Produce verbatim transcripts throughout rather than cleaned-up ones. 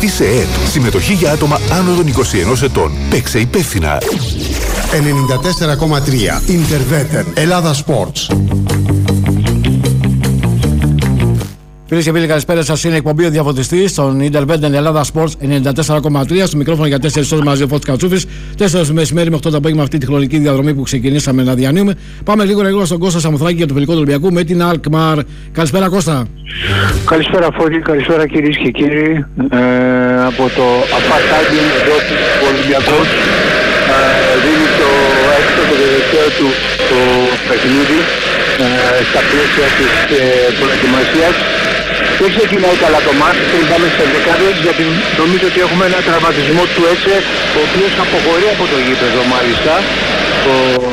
Της ΕΕΠ. Συμμετοχή για άτομα άνω των είκοσι ενός ετών. Παίξε υπεύθυνα. ενενήντα τέσσερα κόμμα τρία Interveter Ελλάδα Sports. Φίλες και φίλοι, καλησπέρα σας. Είναι εκπομπή ο Διαφωτιστής στον Interveter Ελλάδα Sports ενενήντα τέσσερα κόμμα τρία. Στο μικρόφωνο για τέσσερις ώρες μαζί ο Φώτης Κατσούφης. τέσσερα το μεσημέρι με οκτώ το απόγευμα αυτή τη χρονική διαδρομή που ξεκινήσαμε να διανύουμε. Πάμε λίγο γρήγορα στον Κώστα Σαμοθράκη για το φιλικό του Ολυμπιακού με την Αλκμαρ. Καλησπέρα, Κώστα. Καλησπέρα, Φώτη. Καλησπέρα, κυρίες και κύριοι. Ε, από το Αφαρτάγγιν εδώ ο Ολυμπιακός ε, δίνει το έξω το τελευταίο του το παιχνίδι ε, στα πλαίσια της ε, προετοιμασίας. Δεν ξεκινάει καλά το μάτι, πριν πάμε στις δεκάδες, γιατί νομίζω ότι έχουμε ένα τραυματισμό του Έτσε, ο οποίος αποχωρεί από το γήπεδο μάλιστα. Ο,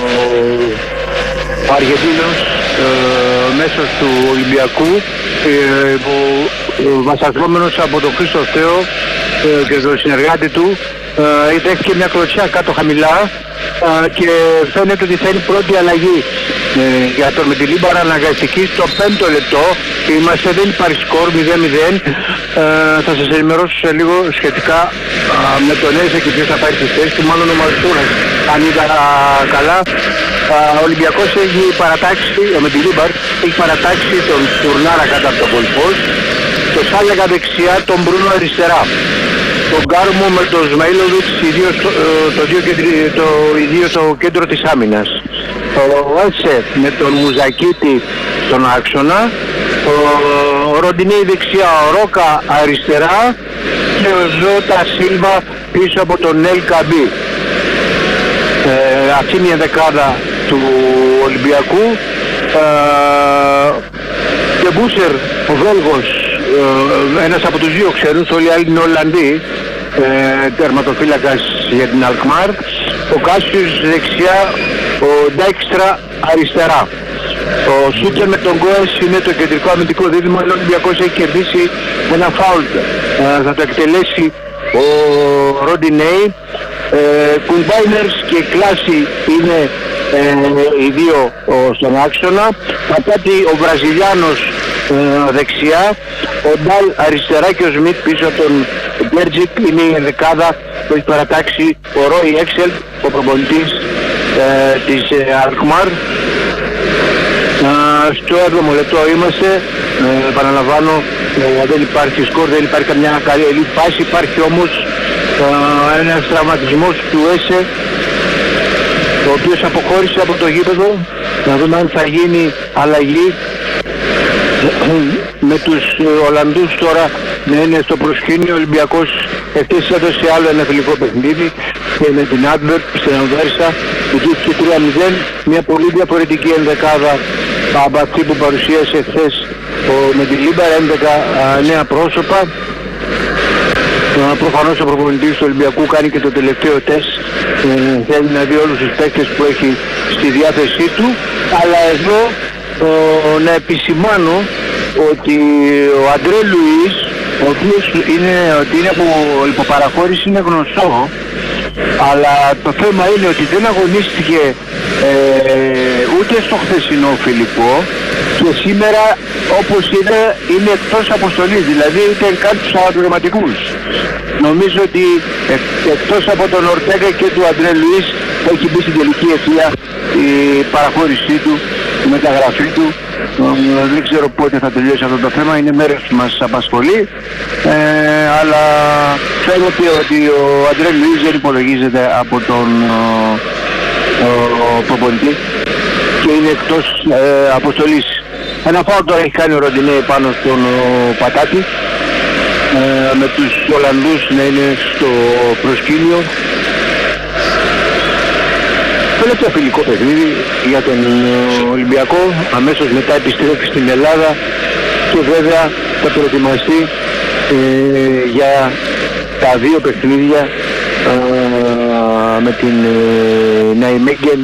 ο Αργεντίνος ε, μέσος του Ολυμπιακού, ε, που βασανιζόμενος από τον Χρήστο Θεό ε, και τον συνεργάτη του, ε, δέχτηκε μια κλωτσιά κάτω χαμηλά ε, και φαίνεται ότι θέλει πρώτη αλλαγή ε, για τον Μεντιλίμπαρα αναγκαστική στο πέμπτο λεπτό. Είμαστε, δεν υπάρχει σκορ μηδέν μηδέν. Ε, θα σας ενημερώσω σε λίγο σχετικά α, με τον Έζε και ποιος θα πάρει τις θέσεις του, μάλλον ο Μαρτούρας αν είδα καλά. Ο Ολυμπιακός έχει παρατάξει, ο Μεντιλίμπαρ έχει παρατάξει τον Τουρνάρα κατά από τον Πολφός, το Σάλεγα δεξιά, τον Μπρούνο αριστερά, τον Γκάρμο με τον Σμαΐλοβιτς, το ίδιο το κέντρο της άμυνας, ο Έτσε με τον Μουζακίτη στον άξονα, ο Ροντινέη δεξιά, ο Ρόκα αριστερά και ο Ζώτα Σίλβα πίσω από τον Ελ Καμπί. Ε, αυτή είναι η δεκάδα του Ολυμπιακού. Ε, και Μπούσερ, ο Βέλγος, ε, ένας από τους δύο ξένους, όλοι οι άλλοι είναι Ολλανδοί, ε, τερματοφύλακας για την Αλκμαρ, ο Κάσιος δεξιά, ο Ντέξτρα αριστερά. Ο Σούκερ με τον Γκόες είναι το κεντρικό αμυντικό δίδυμο, ο Ολυμπιακός έχει κερδίσει ένα φάουλ, ε, θα το εκτελέσει ο Ροντινέη. Ε, Κουμπάινερς και Κλάση είναι ε, οι δύο ο, στον άξονα. Πατάτη ο Βραζιλιάνος ε, δεξιά, ο Ντάλ αριστερά και ο Σμιτ πίσω από τον Μπέρτζικ. Είναι η δεκάδα που έχει παρατάξει ο Ρόι Έξελ, ο προπονητής ε, της ε, Αλκμαρ. Uh, στο έβδομο λεπτό είμαστε, uh, επαναλαμβάνω, uh, δεν υπάρχει σκορ, δεν υπάρχει καμιά καλή φάση, υπάρχει όμως uh, ένας τραυματισμός του Έσε, ο οποίος αποχώρησε από το γήπεδο. Να δούμε αν θα γίνει αλλαγή με τους Ολλανδούς τώρα να είναι στο προσκήνιο. Ο Ολυμπιακός εχθές έδωσε άλλο ένα φιλικό παιχνίδι και με την Adverb στην Ανδέρσα βγήκε τρία μηδέν, μια πολύ διαφορετική ενδεκάδα από αυτή που παρουσίασε χθες ο Μεντιλίμπαρ, έντεκα νέα πρόσωπα. Προφανώς ο προπονητής του Ολυμπιακού κάνει και το τελευταίο τεστ, ε, θέλει να δει όλους τους παίκτες που έχει στη διάθεσή του, αλλά εδώ ε, να επισημάνω ότι ο Αντρέ Λουίς, ο οποίος είναι, ότι είναι από υποπαραχώρηση, είναι γνωστό, αλλά το θέμα είναι ότι δεν αγωνίστηκε ε, ούτε στο χθεσινό φιλικό και σήμερα, όπως είδα, είναι εκτός αποστολής, δηλαδή είτε καν τους αναπληρωματικούς. Νομίζω ότι ε, εκτός από τον Ορτέγα και του Αντρέ Λουίς έχει μπει στην τελική ευθεία η παραχώρησή του, η μεταγραφή του. Ε, δεν ξέρω πότε θα τελειώσει αυτό το θέμα, είναι μέρος που μας απασχολεί, ε, αλλά φαίνεται ότι ο Αντρέ Λουίς δεν υπολογίζεται από τον ο, ο προπονητή και είναι εκτός ε, αποστολής. Ένα φάουλ τώρα έχει κάνει ο Ροντινέη πάνω στον ο, Πατάτη, ε, με τους Ολλανδούς να είναι στο προσκήνιο. Τελευταίο φιλικό παιχνίδι για τον Ολυμπιακό, αμέσως μετά επιστρέφει στην Ελλάδα και βέβαια θα προετοιμαστεί ε, για τα δύο παιχνίδια ε, με την ε, Ναϊμέγγεν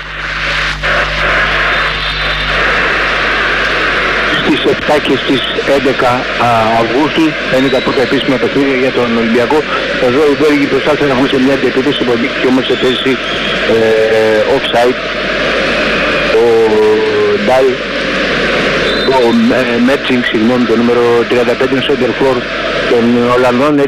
στις επτά και στις έντεκα Αυγούστου. Είναι τα πρώτα επίσημα παιχνίδια για τον Ολυμπιακό. Εδώ οι Βέλγοι προσπάθησαν να βγουν σε μια αντιεπίθεση που μπήκε όμως σε θέση ε, offside. Ο Ντάλ, ο ε, Μέτσινγκ, συγγνώμη, το νούμερο τριάντα πέντε, ο Σέντερφορ των Ολλανδών